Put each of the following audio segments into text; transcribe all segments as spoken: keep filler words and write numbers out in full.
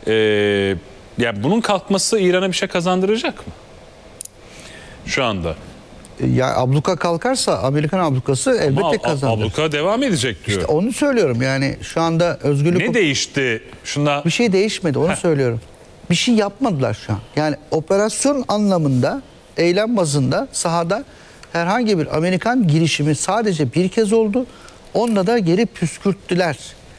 Ee, yani bunun kalkması İran'a bir şey kazandıracak mı? Şu anda. Ya abluka kalkarsa Amerikan ablukası elbette Ama kazanır. abluka devam edecek diyor. İşte onu söylüyorum yani şu anda özgürlük... Ne değişti? Şunda... Bir şey değişmedi onu Heh. söylüyorum. Bir şey yapmadılar şu an. Yani operasyon anlamında, eylem bazında sahada herhangi bir Amerikan girişimi sadece bir kez oldu. Onda da geri püskürttüler.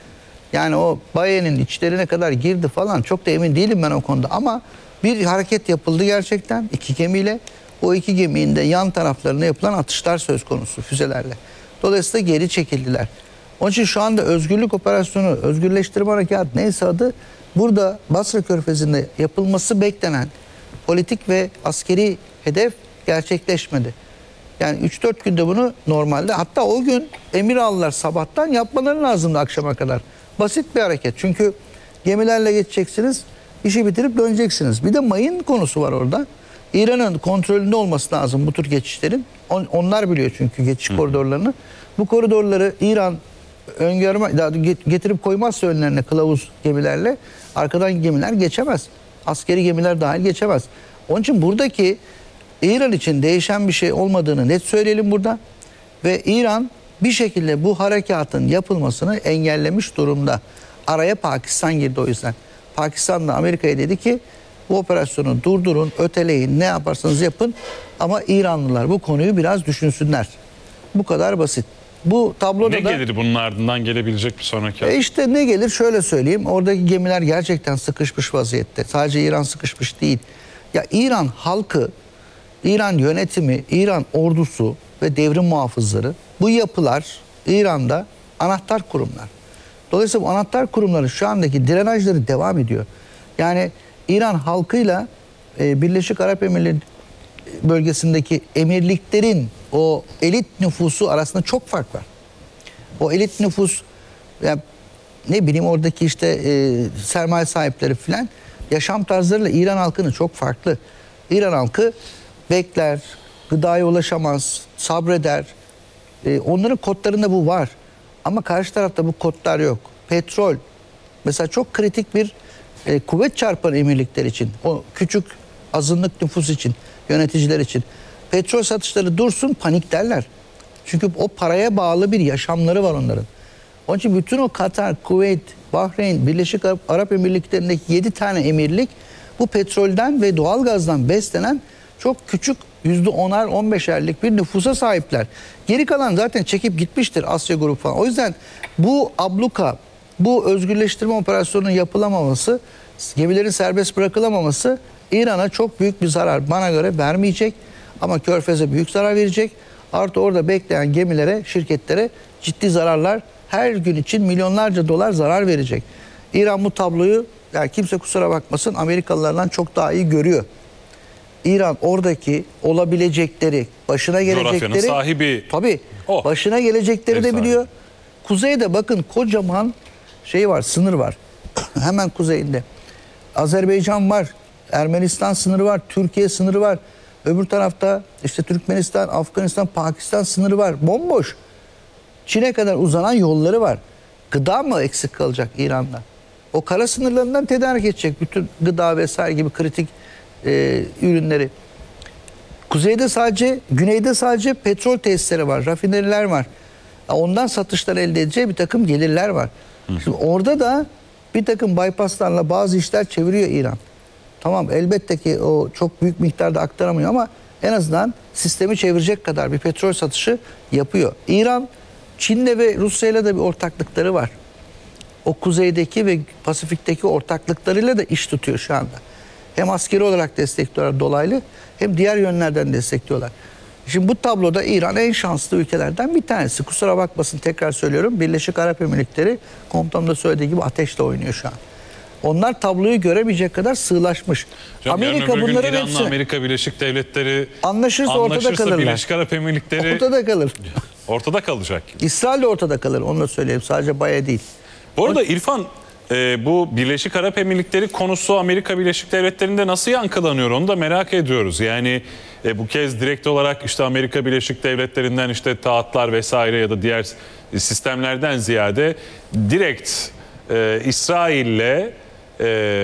Yani o Baye'nin içlerine kadar girdi falan çok da emin değilim ben o konuda. Ama bir hareket yapıldı gerçekten iki gemiyle. O iki geminin de yan taraflarına yapılan atışlar söz konusu füzelerle. Dolayısıyla geri çekildiler. Onun için şu anda özgürlük operasyonu, özgürleştirme harekatı neyse adı burada Basra Körfezi'nde yapılması beklenen politik ve askeri hedef gerçekleşmedi. Yani üç dört günde bunu normalde hatta o gün emir aldılar sabahtan yapmaları lazımdı akşama kadar. Basit bir hareket çünkü gemilerle geçeceksiniz işi bitirip döneceksiniz. Bir de mayın konusu var orada. İran'ın kontrolünde olması lazım bu tür geçişlerin. On, onlar biliyor çünkü geçiş Hı. koridorlarını. Bu koridorları İran öngörme, getirip koymazsa önlerine kılavuz gemilerle arkadan gemiler geçemez. Askeri gemiler dahil geçemez. Onun için buradaki İran için değişen bir şey olmadığını net söyleyelim burada. Ve İran bir şekilde bu harekatın yapılmasını engellemiş durumda. Araya Pakistan girdi o yüzden. Pakistan da Amerika'ya dedi ki bu operasyonu durdurun, öteleyin, ne yaparsanız yapın ama İranlılar bu konuyu biraz düşünsünler. Bu kadar basit. Bu tabloda ne da... Ne gelir bunun ardından gelebilecek bir sonraki? E işte ne gelir şöyle söyleyeyim. Oradaki gemiler gerçekten sıkışmış vaziyette. Sadece İran sıkışmış değil. Ya İran halkı, İran yönetimi, İran ordusu ve devrim muhafızları bu yapılar İran'da anahtar kurumlar. Dolayısıyla bu anahtar kurumların şu andaki drenajları devam ediyor. Yani İran halkıyla e, Birleşik Arap Emirlikleri bölgesindeki emirliklerin o elit nüfusu arasında çok fark var. O elit nüfus yani ne bileyim oradaki işte e, sermaye sahipleri filan yaşam tarzlarıyla İran halkının çok farklı. İran halkı bekler, gıdaya ulaşamaz, sabreder. E, onların kodlarında bu var. Ama karşı tarafta bu kodlar yok. Petrol mesela çok kritik bir e, kuvvet çarpanı emirlikler için. O küçük azınlık nüfus için, yöneticiler için. Petrol satışları dursun paniklerler. Çünkü o paraya bağlı bir yaşamları var onların. Onun için bütün o Katar, Kuveyt, Bahreyn, Birleşik Arap Emirlikleri'ndeki yedi tane emirlik bu petrolden ve doğalgazdan beslenen çok küçük yüzde onar on beşerlik bir nüfusa sahipler. Geri kalan zaten çekip gitmiştir Asya grubu falan. O yüzden bu abluka, bu özgürleştirme operasyonunun yapılamaması, gemilerin serbest bırakılamaması İran'a çok büyük bir zarar bana göre vermeyecek. Ama Körfez'e büyük zarar verecek. Artı orada bekleyen gemilere, şirketlere ciddi zararlar her gün için milyonlarca dolar zarar verecek. İran bu tabloyu yani kimse kusura bakmasın Amerikalılardan çok daha iyi görüyor. İran oradaki olabilecekleri, başına gelecekleri coğrafyanın sahibi. Tabii. O. Başına gelecekleri Ev de sahibi. biliyor. Kuzeyde bakın kocaman şey var, sınır var. Hemen kuzeyinde. Azerbaycan var, Ermenistan sınırı var, Türkiye sınırı var. Öbür tarafta işte Türkmenistan, Afganistan, Pakistan sınırı var. Bomboş. Çin'e kadar uzanan yolları var. Gıda mı eksik kalacak İran'da? O kara sınırlarından tedarik edecek bütün gıda vesaire gibi kritik e, ürünleri. Kuzeyde sadece, güneyde sadece petrol tesisleri var, rafineriler var. Ondan satışlar elde edeceği bir takım gelirler var. Şimdi orada da bir takım bypasslarla bazı işler çeviriyor İran. Tamam elbette ki o çok büyük miktarda aktaramıyor ama en azından sistemi çevirecek kadar bir petrol satışı yapıyor. İran, Çin'le ve Rusya'yla da bir ortaklıkları var. O kuzeydeki ve Pasifik'teki ortaklıklarıyla da iş tutuyor şu anda. Hem askeri olarak destekliyorlar dolaylı hem diğer yönlerden destekliyorlar. Şimdi bu tabloda İran en şanslı ülkelerden bir tanesi. Kusura bakmasın tekrar söylüyorum. Birleşik Arap Emirlikleri komutanım da söylediği gibi ateşle oynuyor şu an. Onlar tabloyu göremeyecek kadar sığlaşmış. Canım, Amerika bunların İran'la hepsini... Amerika Birleşik Devletleri anlaşırsa, anlaşırsa ortada kalırlar. Birleşik Arap Emirlikleri ortada kalır. Ortada kalacak. İsrail de ortada kalır. Onu da söyleyeyim. Sadece Baye değil. Bu arada İrfan e, bu Birleşik Arap Emirlikleri konusu Amerika Birleşik Devletleri'nde nasıl yankılanıyor onu da merak ediyoruz. Yani e, bu kez direkt olarak işte Amerika Birleşik Devletleri'nden işte taahhütler vesaire ya da diğer sistemlerden ziyade direkt e, İsrail'le e,